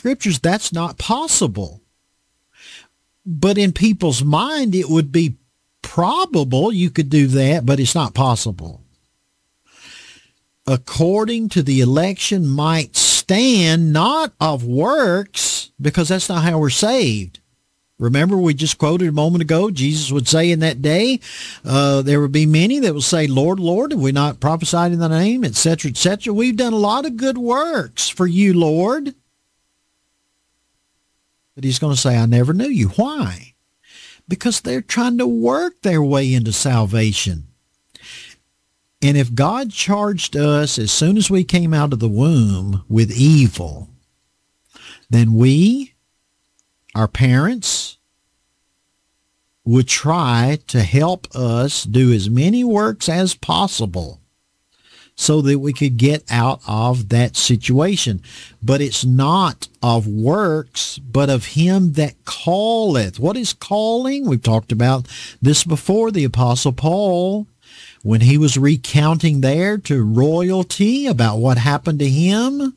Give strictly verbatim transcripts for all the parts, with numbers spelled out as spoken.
scriptures, that's not possible. But in people's mind, it would be probable you could do that, but it's not possible. According to the election might stand, not of works, because that's not how we're saved. Remember, we just quoted a moment ago, Jesus would say in that day, uh, there would be many that will say, Lord, Lord, have we not prophesied in thy name, et cetera, et cetera. We've done a lot of good works for you, Lord. But he's going to say, I never knew you. Why? Because they're trying to work their way into salvation. And if God charged us as soon as we came out of the womb with evil, then we, our parents, would try to help us do as many works as possible so that we could get out of that situation. But it's not of works, but of him that calleth. What is calling? We've talked about this before. The Apostle Paul, when he was recounting there to royalty about what happened to him,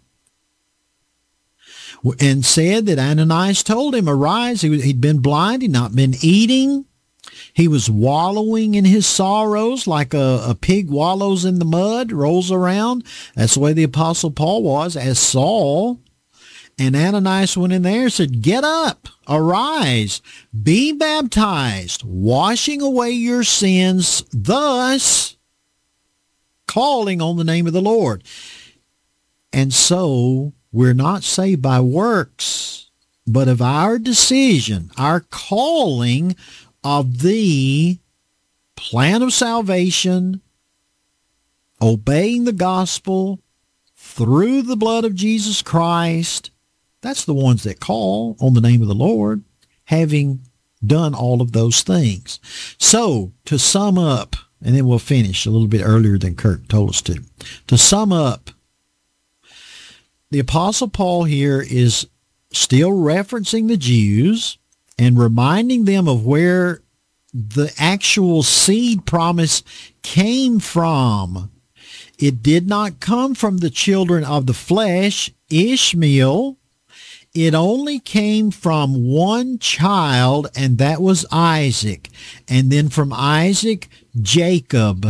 and said that Ananias told him, arise. He, he'd been blind. He'd not been eating. He was wallowing in his sorrows like a, a pig wallows in the mud, rolls around. That's the way the Apostle Paul was as Saul. And Ananias went in there and said, get up, arise, be baptized, washing away your sins, thus calling on the name of the Lord. And so we're not saved by works, but of our decision, our calling of the plan of salvation, obeying the gospel through the blood of Jesus Christ. That's the ones that call on the name of the Lord, having done all of those things. So, to sum up, and then we'll finish a little bit earlier than Kurt told us to. To sum up, the Apostle Paul here is still referencing the Jews and reminding them of where the actual seed promise came from. It did not come from the children of the flesh, Ishmael. It only came from one child, and that was Isaac. And then from Isaac, Jacob.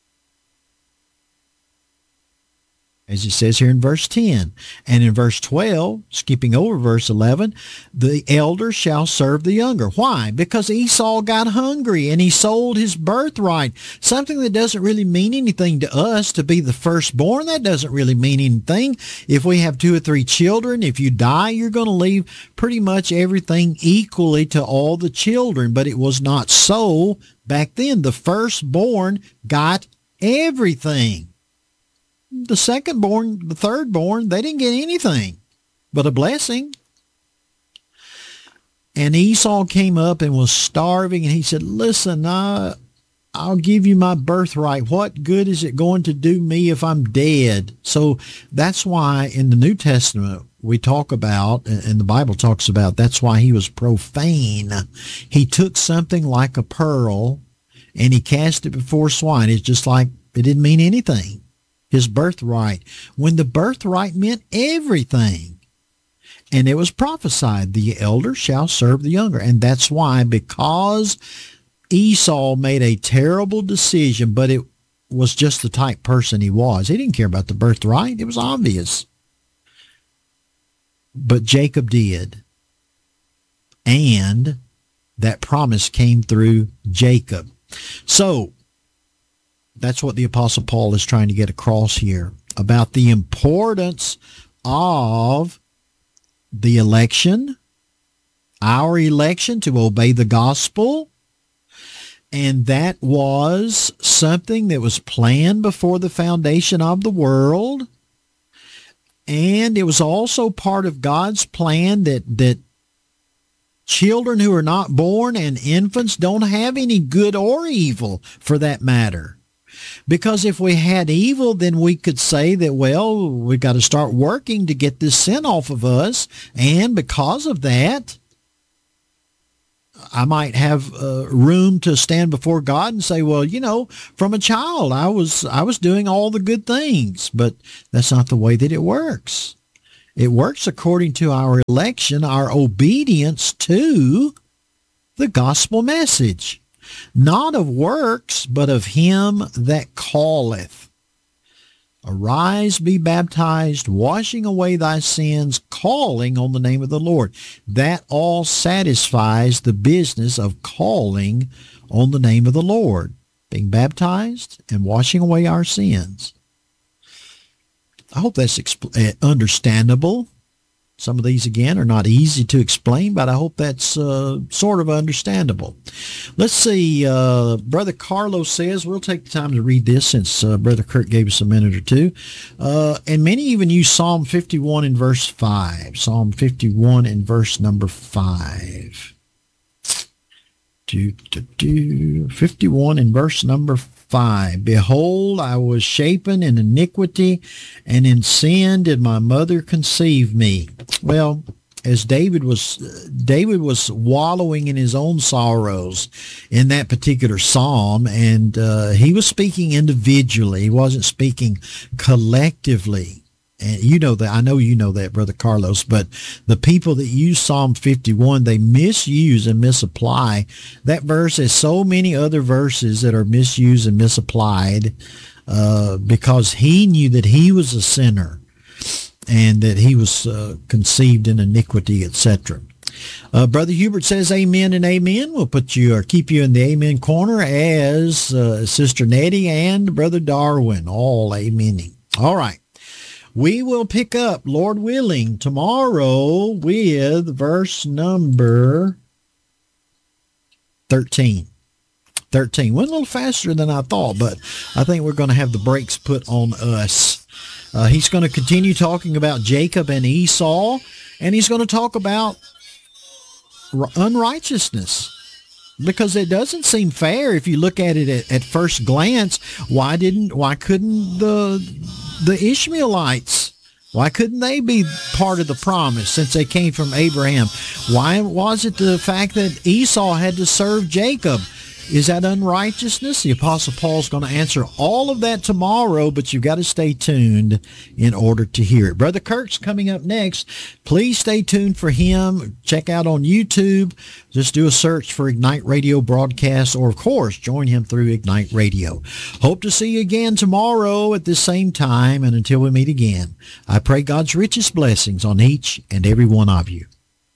As it says here in verse ten. And in verse twelve, skipping over verse eleven, the elder shall serve the younger. Why? Because Esau got hungry and he sold his birthright. Something that doesn't really mean anything to us, to be the firstborn. That doesn't really mean anything. If we have two or three children, if you die, you're going to leave pretty much everything equally to all the children. But it was not so back then. The firstborn got everything. The second-born, the third-born, they didn't get anything but a blessing. And Esau came up and was starving, and he said, listen, uh, I'll give you my birthright. What good is it going to do me if I'm dead? So that's why in the New Testament we talk about, and the Bible talks about, that's why he was profane. He took something like a pearl, and he cast it before swine. It's just like it didn't mean anything. His birthright, when the birthright meant everything. And it was prophesied, the elder shall serve the younger. And that's why, because Esau made a terrible decision, but it was just the type person he was. He didn't care about the birthright. It was obvious. But Jacob did. And that promise came through Jacob. So, that's what the Apostle Paul is trying to get across here about the importance of the election, our election to obey the gospel. And that was something that was planned before the foundation of the world. And it was also part of God's plan that, that children who are not born and infants don't have any good or evil, for that matter. Because if we had evil, then we could say that, well, we've got to start working to get this sin off of us. And because of that, I might have uh, room to stand before God and say, well, you know, from a child, I was I was doing all the good things. But that's not the way that it works. It works according to our election, our obedience to the gospel message, not of works, but of him that calleth. Arise, be baptized, washing away thy sins, calling on the name of the Lord. That all satisfies the business of calling on the name of the Lord, being baptized and washing away our sins. I hope that's exp- understandable. Some of these, again, are not easy to explain, but I hope that's uh, sort of understandable. Let's see. Uh, Brother Carlos says, we'll take the time to read this since uh, Brother Kurt gave us a minute or two. Uh, and many even use Psalm fifty-one in verse five. Psalm fifty-one in verse number five. Do, do, do. fifty-one in verse number five. Five. Behold, I was shapen in iniquity, and in sin did my mother conceive me. Well, as David was, David was wallowing in his own sorrows in that particular psalm, and uh, he was speaking individually. He wasn't speaking collectively. And you know that, I know you know that, Brother Carlos, but the people that use Psalm fifty-one, they misuse and misapply that verse, as so many other verses that are misused and misapplied, uh, because he knew that he was a sinner and that he was uh, conceived in iniquity, et cetera. Uh, Brother Hubert says amen and amen. We'll put you or keep you in the amen corner, as uh, Sister Nettie and Brother Darwin, all amening. All right. We will pick up, Lord willing, tomorrow with verse number thirteen. thirteen. Went a little faster than I thought, but I think we're going to have the brakes put on us. Uh, he's going to continue talking about Jacob and Esau, and he's going to talk about unrighteousness. Because it doesn't seem fair if you look at it at, at first glance. Why didn't, why couldn't the the Ishmaelites, why couldn't they be part of the promise since they came from Abraham? Why was it the fact that Esau had to serve Jacob? Is that unrighteousness? The Apostle Paul's going to answer all of that tomorrow, but you've got to stay tuned in order to hear it. Brother Kurt's coming up next. Please stay tuned for him. Check out on YouTube. Just do a search for Ignite Radio broadcast, or, of course, join him through Ignite Radio. Hope to see you again tomorrow at the same time, and until we meet again, I pray God's richest blessings on each and every one of you.